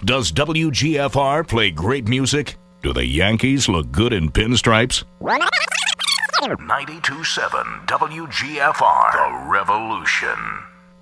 Does WGFR play great music? Do the Yankees look good in pinstripes? 92.7 WGFR, The Revolution.